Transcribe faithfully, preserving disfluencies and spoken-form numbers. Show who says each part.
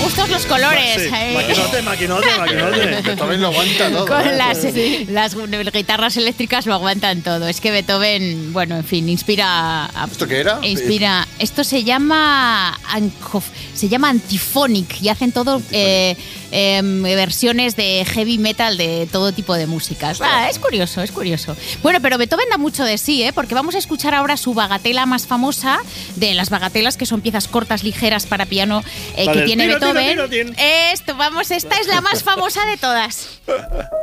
Speaker 1: gustos los colores.
Speaker 2: Sí.
Speaker 1: Eh.
Speaker 2: Maquinote, maquinote, maquinote.
Speaker 3: Beethoven lo aguanta todo.
Speaker 1: Con
Speaker 3: ¿eh?
Speaker 1: las, las guitarras eléctricas lo aguantan todo. Es que Beethoven, bueno, en fin, inspira... A,
Speaker 3: ¿Esto qué era?
Speaker 1: Inspira... Esto se llama... Se llama Antiphonic y hacen todo... Eh, eh, versiones de heavy metal de todo tipo de música. Ah, es curioso, es curioso. Bueno, pero Beethoven da mucho de sí, ¿eh? Porque vamos a escuchar ahora su bagatela más famosa, de las bagatelas que son piezas cortas, ligeras para piano, eh, que tiene
Speaker 2: tiro,
Speaker 1: Beethoven.
Speaker 2: Tiro, tiro, tiro.
Speaker 1: Esto, vamos, esta es la más famosa de todas.